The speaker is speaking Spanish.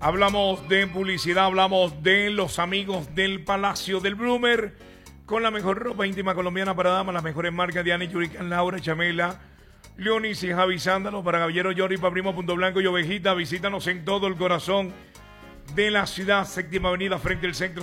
Hablamos de publicidad, hablamos de los amigos del Palacio del Bloomer, con la mejor ropa íntima colombiana para damas, las mejores marcas de Ani, Yurican, Laura, Chamela, Leonis y Javi Sándalo, para Caballero, Jordi, para Primo, Punto Blanco y Ovejita. Visítanos en todo el corazón de la ciudad, séptima avenida, frente al centro